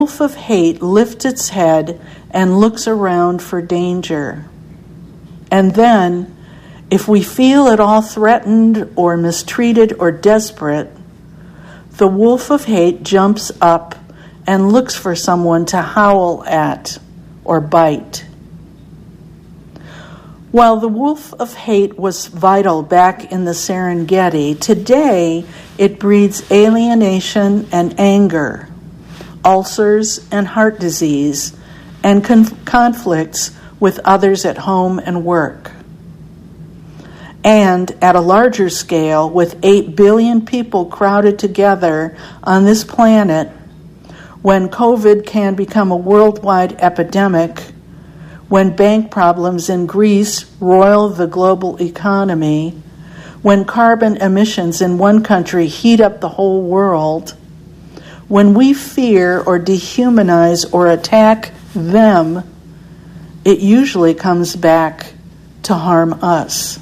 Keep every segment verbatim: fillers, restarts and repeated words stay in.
wolf of hate lifts its head and looks around for danger. And then, if we feel at all threatened or mistreated or desperate, the wolf of hate jumps up and looks for someone to howl at or bite. While the wolf of hate was vital back in the Serengeti, today it breeds alienation and anger, ulcers and heart disease, and con- conflicts with others at home and work. And at a larger scale, with eight billion people crowded together on this planet, when COVID can become a worldwide epidemic, when bank problems in Greece roil the global economy, when carbon emissions in one country heat up the whole world, when we fear or dehumanize or attack them, it usually comes back to harm us.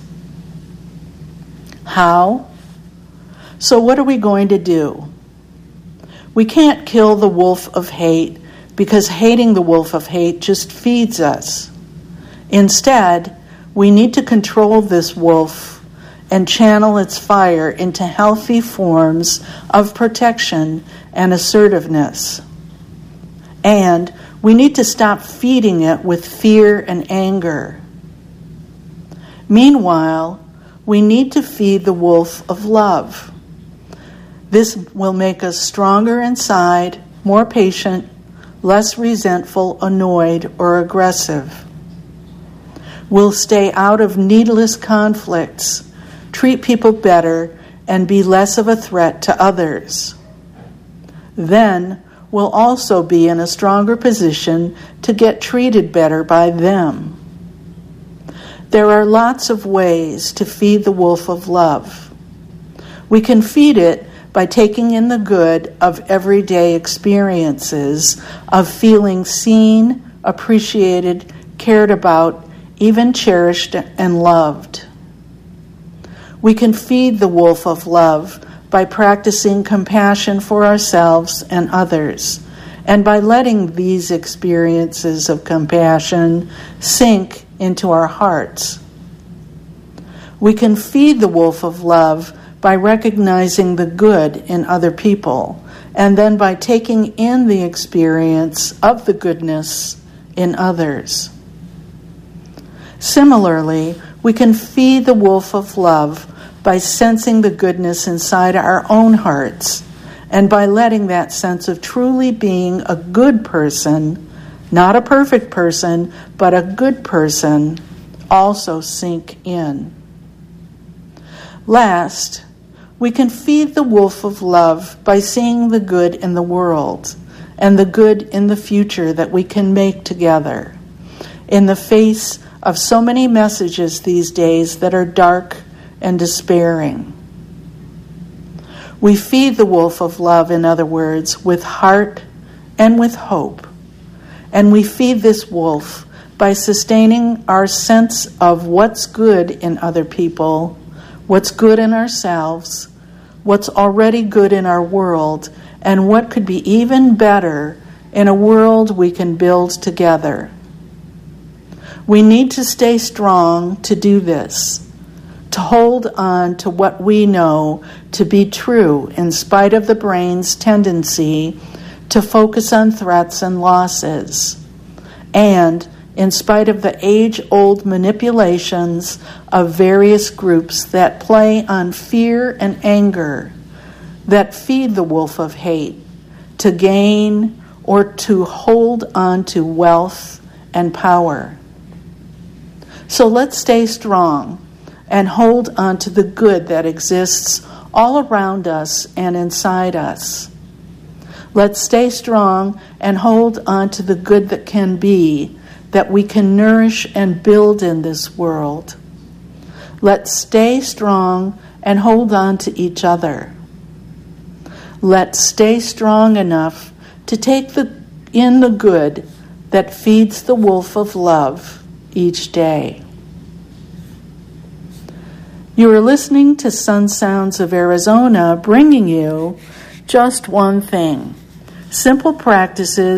How? So what are we going to do? We can't kill the wolf of hate because hating the wolf of hate just feeds us. Instead, we need to control this wolf and channel its fire into healthy forms of protection and assertiveness. And we need to stop feeding it with fear and anger. Meanwhile, we need to feed the wolf of love. This will make us stronger inside, more patient, less resentful, annoyed, or aggressive. We'll stay out of needless conflicts, treat people better, and be less of a threat to others. Then we'll also be in a stronger position to get treated better by them. There are lots of ways to feed the wolf of love. We can feed it by taking in the good of everyday experiences, of feeling seen, appreciated, cared about, even cherished and loved. We can feed the wolf of love by practicing compassion for ourselves and others, and by letting these experiences of compassion sink into our hearts. We can feed the wolf of love by recognizing the good in other people, and then by taking in the experience of the goodness in others. Similarly, we can feed the wolf of love by sensing the goodness inside our own hearts, and by letting that sense of truly being a good person, not a perfect person, but a good person, also sink in. Last, we can feed the wolf of love by seeing the good in the world and the good in the future that we can make together, in the face of so many messages these days that are dark and despairing. We feed the wolf of love, in other words, with heart and with hope. And we feed this wolf by sustaining our sense of what's good in other people, what's good in ourselves, what's already good in our world, and what could be even better in a world we can build together. We need to stay strong to do this, to hold on to what we know to be true in spite of the brain's tendency to focus on threats and losses, and in spite of the age-old manipulations of various groups that play on fear and anger, that feed the wolf of hate to gain or to hold on to wealth and power. So let's stay strong and hold on to the good that exists all around us and inside us. Let's stay strong and hold on to the good that can be, that we can nourish and build in this world. Let's stay strong and hold on to each other. Let's stay strong enough to take the, in the good that feeds the wolf of love each day. You are listening to Sun Sounds of Arizona, bringing you just one thing, Simple practices